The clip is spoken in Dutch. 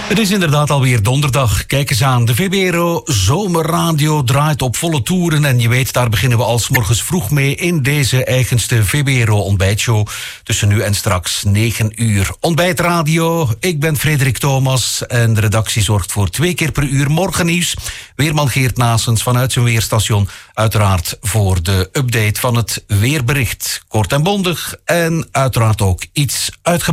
Het is inderdaad alweer donderdag. Kijk eens aan, de VBRO Zomerradio draait op volle toeren. En je weet, daar beginnen we al 's morgens vroeg mee in deze eigenste VBRO ontbijtshow. Tussen nu en straks 9 uur. Ontbijtradio, ik ben Frederik Thomas. En de redactie zorgt voor 2 keer per uur morgennieuws. Weerman Geert Naessens vanuit zijn weerstation. Uiteraard voor de update van het weerbericht. Kort en bondig en uiteraard ook iets uitgebreid.